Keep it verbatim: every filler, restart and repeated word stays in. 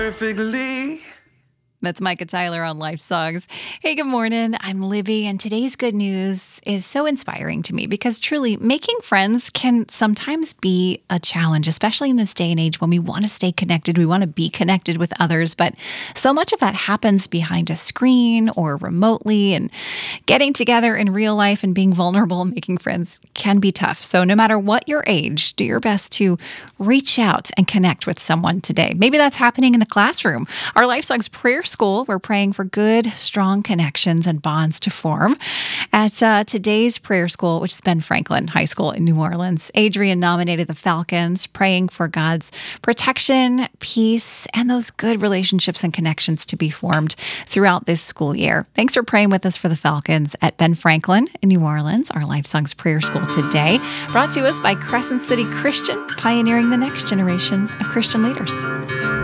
Perfectly. That's Micah Tyler on Life Songs. Hey, good morning. I'm Libby, and today's good news is so inspiring to me because truly making friends can sometimes be a challenge, especially in this day and age when we want to stay connected. We want to be connected with others, but so much of that happens behind a screen or remotely, and getting together in real life and being vulnerable and making friends can be tough. So no matter what your age, do your best to reach out and connect with someone today. Maybe that's happening in the classroom. Our Life Songs prayer school, we're praying for good, strong connections and bonds to form. At uh, today's prayer school, which is Ben Franklin High School in New Orleans, Adrian nominated the Falcons, praying for God's protection, peace, and those good relationships and connections to be formed throughout this school year. Thanks for praying with us for the Falcons at Ben Franklin in New Orleans, our Life Songs prayer school today, brought to us by Crescent City Christian, pioneering the next generation of Christian leaders.